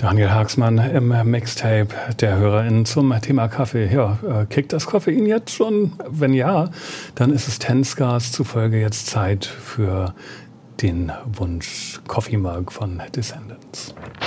Daniel Haaksmann im Mixtape der HörerInnen zum Thema Kaffee. Ja, kickt das Koffein jetzt schon? Wenn ja, dann ist es Tenscars zufolge jetzt Zeit für den Wunsch Coffee Mug von Descendants.